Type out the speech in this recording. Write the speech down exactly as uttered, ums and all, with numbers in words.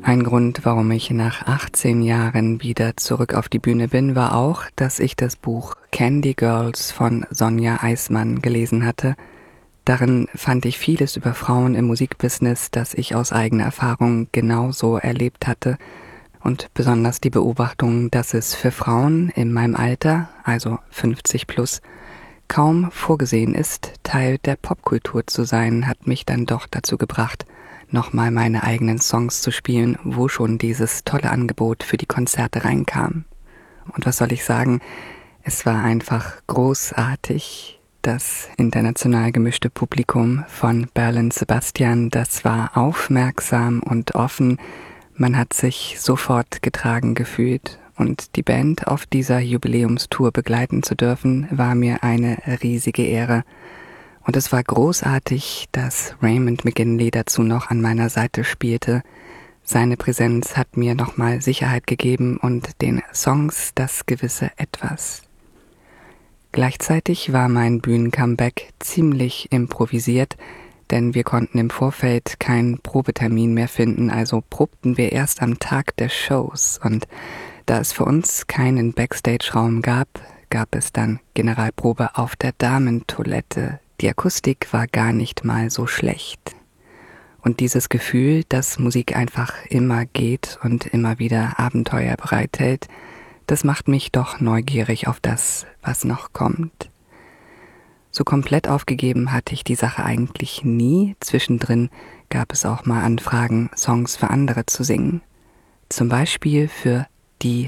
Ein Grund, warum ich nach achtzehn Jahren wieder zurück auf die Bühne bin, war auch, dass ich das Buch Candy Girls von Sonja Eismann gelesen hatte. Darin fand ich vieles über Frauen im Musikbusiness, das ich aus eigener Erfahrung genauso erlebt hatte. Und besonders die Beobachtung, dass es für Frauen in meinem Alter, also fünfzig plus, kaum vorgesehen ist, Teil der Popkultur zu sein, hat mich dann doch dazu gebracht, nochmal meine eigenen Songs zu spielen, wo schon dieses tolle Angebot für die Konzerte reinkam. Und was soll ich sagen, es war einfach großartig. Das international gemischte Publikum von Berlin Sebastian, das war aufmerksam und offen. Man hat sich sofort getragen gefühlt. Und die Band auf dieser Jubiläumstour begleiten zu dürfen, war mir eine riesige Ehre. Und es war großartig, dass Raymond McGinley dazu noch an meiner Seite spielte. Seine Präsenz hat mir nochmal Sicherheit gegeben und den Songs das gewisse Etwas. Gleichzeitig war mein Bühnencomeback ziemlich improvisiert, denn wir konnten im Vorfeld keinen Probetermin mehr finden, also probten wir erst am Tag der Shows. Und da es für uns keinen Backstage-Raum gab, gab es dann Generalprobe auf der Damentoilette. Die Akustik war gar nicht mal so schlecht. Und dieses Gefühl, dass Musik einfach immer geht und immer wieder Abenteuer bereithält, das macht mich doch neugierig auf das, was noch kommt. So komplett aufgegeben hatte ich die Sache eigentlich nie. Zwischendrin gab es auch mal Anfragen, Songs für andere zu singen. Zum Beispiel für die